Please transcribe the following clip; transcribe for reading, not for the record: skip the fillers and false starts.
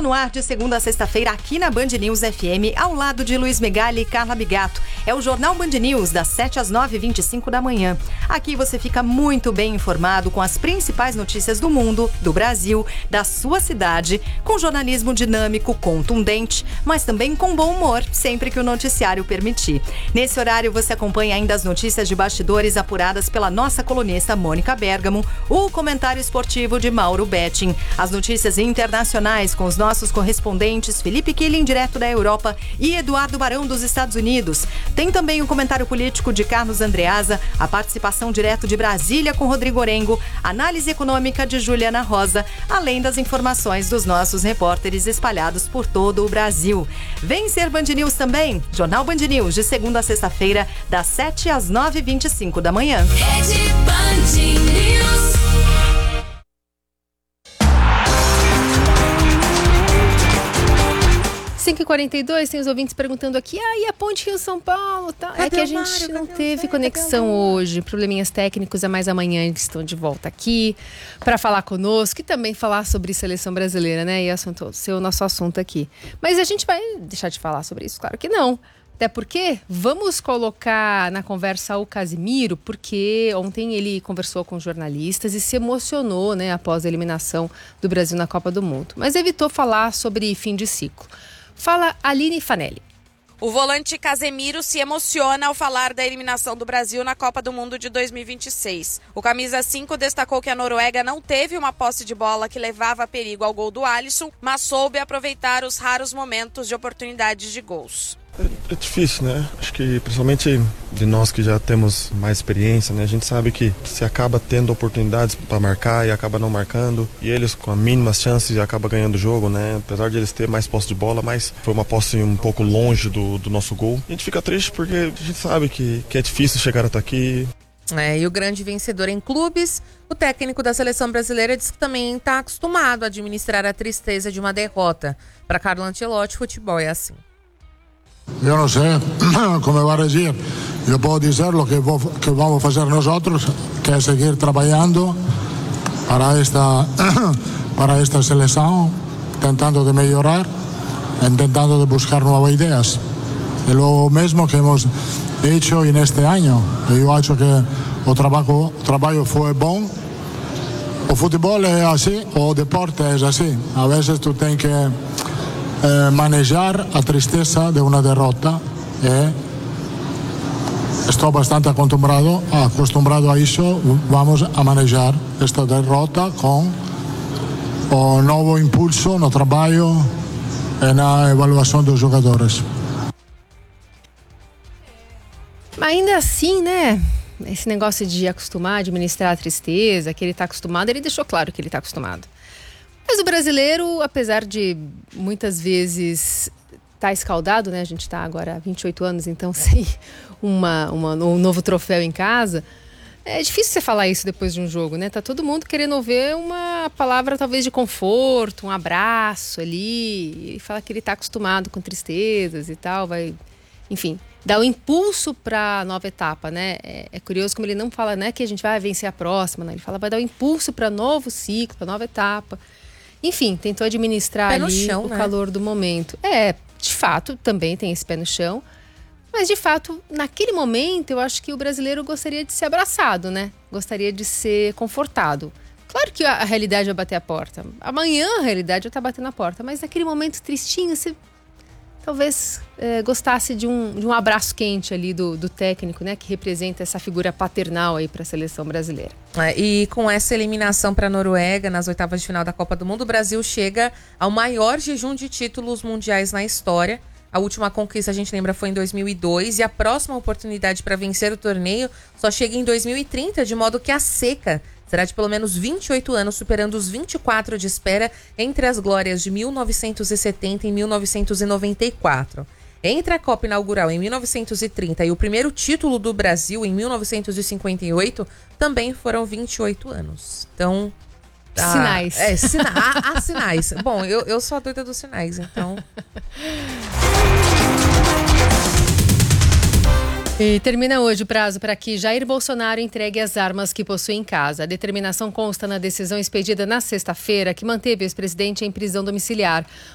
no ar de segunda a sexta-feira aqui na Band News FM, ao lado de Luiz Megali e Carla Bigato. É o Jornal Band News, das 7 às 9h25 da manhã. Aqui você fica muito bem informado com as principais notícias do mundo, do Brasil, da sua cidade, com jornalismo dinâmico, contundente, mas também com bom humor, sempre que o noticiário permitir. Nesse horário você acompanha ainda as notícias de bastidores apuradas pela nossa colunista Mônica Bergamo, o comentário esportivo de Mauro Betting, as notícias internacionais com os nossos correspondentes Felipe Killing, direto da Europa, e Eduardo Barão, dos Estados Unidos. Tem também o comentário político de Carlos Andreasa, a participação direto de Brasília com Rodrigo Orengo, análise econômica de Juliana Rosa, além das informações dos nossos repórteres espalhados por todo o Brasil. Vem ser Band News também, Jornal Band News, de segunda a sexta-feira, das 7 às 9h25 da manhã. Rede Band News. 5h42, tem os ouvintes perguntando aqui, e a ponte Rio-São Paulo? Tá? É que a gente não teve conexão hoje, probleminhas técnicos, mas amanhã eles estão de volta aqui para falar conosco e também falar sobre seleção brasileira, né? E ser o nosso assunto aqui. Mas a gente vai deixar de falar sobre isso? Claro que não. Até porque vamos colocar na conversa o Casimiro, porque ontem ele conversou com jornalistas e se emocionou, né, após a eliminação do Brasil na Copa do Mundo. Mas evitou falar sobre fim de ciclo. Fala Aline Fanelli. O volante Casemiro se emociona ao falar da eliminação do Brasil na Copa do Mundo de 2026. O camisa 5 destacou que a Noruega não teve uma posse de bola que levava perigo ao gol do Alisson, mas soube aproveitar os raros momentos de oportunidades de gols. É difícil, né? Acho que principalmente de nós que já temos mais experiência, né? A gente sabe que se acaba tendo oportunidades para marcar e acaba não marcando. E eles com as mínimas chances acabam ganhando o jogo, né? Apesar de eles terem mais posse de bola, mas foi uma posse um pouco longe do nosso gol. E a gente fica triste porque a gente sabe que é difícil chegar até aqui. E o grande vencedor em clubes, o técnico da seleção brasileira, diz que também está acostumado a administrar a tristeza de uma derrota. Para Carlo Ancelotti, futebol é assim. Eu não sei como vai reagir. Eu posso dizer o que vamos fazer nós outros, que é seguir trabalhando para esta seleção, tentando de melhorar, tentando de buscar novas ideias. É o mesmo que hemos hecho neste ano. Eu acho que o trabalho foi bom. O futebol é assim, o deporte é assim. A vezes tu tens que manejar a tristeza de uma derrota. Estou bastante acostumbrado a isso. Vamos a manejar esta derrota com o novo impulso no trabalho e na avaliação dos jogadores. Ainda assim, né? Esse negócio de acostumar, administrar a tristeza, que ele está acostumado, ele deixou claro que ele está acostumado. Mas o brasileiro, apesar de muitas vezes estar escaldado, né? A gente está agora há 28 anos, então sem um novo troféu em casa. É difícil você falar isso depois de um jogo, né? Tá todo mundo querendo ouvir uma palavra talvez de conforto, um abraço ali. E fala que ele está acostumado com tristezas e tal, enfim, dar o impulso para a nova etapa, né? É curioso como ele não fala, né, que a gente vai vencer a próxima, né? Ele fala, vai dar o impulso para novo ciclo, para nova etapa. Enfim, tentou administrar ali o calor do momento. De fato, também tem esse pé no chão. Mas, de fato, naquele momento, eu acho que o brasileiro gostaria de ser abraçado, né? Gostaria de ser confortado. Claro que a realidade vai bater a porta. Amanhã a realidade vai estar batendo a porta. Mas naquele momento tristinho, você talvez gostasse de um abraço quente ali do técnico, né? Que representa essa figura paternal aí para a seleção brasileira. E com essa eliminação para a Noruega nas oitavas de final da Copa do Mundo, o Brasil chega ao maior jejum de títulos mundiais na história. A última conquista, a gente lembra, foi em 2002 e a próxima oportunidade para vencer o torneio só chega em 2030, de modo que a seca será de pelo menos 28 anos, superando os 24 de espera entre as glórias de 1970 e 1994. Entre a Copa inaugural em 1930 e o primeiro título do Brasil em 1958, também foram 28 anos. Então... Sinais. Há sinais. Bom, eu sou a doida dos sinais, então... E termina hoje o prazo para que Jair Bolsonaro entregue as armas que possui em casa. A determinação consta na decisão expedida na sexta-feira que manteve o ex-presidente em prisão domiciliar.